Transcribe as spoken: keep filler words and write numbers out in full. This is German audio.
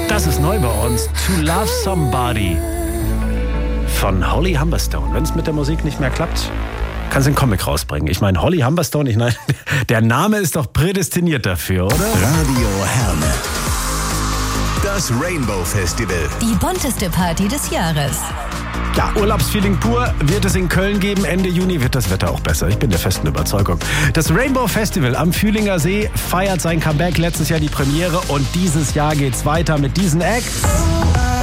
Das ist neu bei uns. To Love Somebody von Holly Humberstone. Wenn es mit der Musik nicht mehr klappt, kannst du einen Comic rausbringen. Ich meine, Holly Humberstone, ich meine, der Name ist doch prädestiniert dafür, oder? Radio Herne. Das Rainbow Festival. Die bunteste Party des Jahres. Ja, Urlaubsfeeling pur wird es in Köln geben. Ende Juni wird das Wetter auch besser. Ich bin der festen Überzeugung. Das Rainbow Festival am Fühlinger See feiert sein Comeback. Letztes Jahr die Premiere und dieses Jahr geht's weiter mit diesen Acts.